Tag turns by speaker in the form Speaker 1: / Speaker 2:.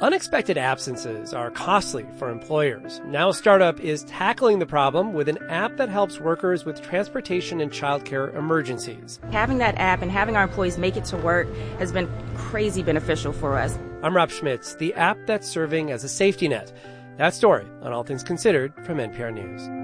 Speaker 1: Unexpected absences are costly for employers. Now a startup is tackling the problem with an app that helps workers with transportation and childcare emergencies.
Speaker 2: Having that app and having our employees make it to work has been crazy beneficial for us.
Speaker 1: I'm Rob Schmitz, the app that's serving as a safety net. That story on All Things Considered from NPR News.